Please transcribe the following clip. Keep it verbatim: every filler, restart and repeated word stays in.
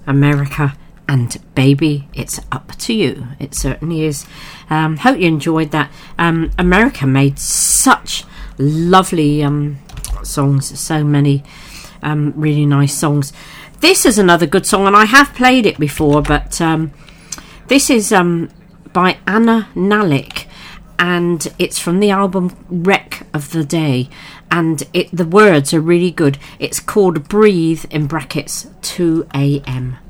America, and baby, it's up to you. It certainly is. Um, hope you enjoyed that. Um, America made such lovely um, songs, so many um, really nice songs. This is another good song, and I have played it before, but um, this is um, by Anna Nalick, and it's from the album Wreck of the Day, and it the words are really good. It's called Breathe, in brackets, two a.m.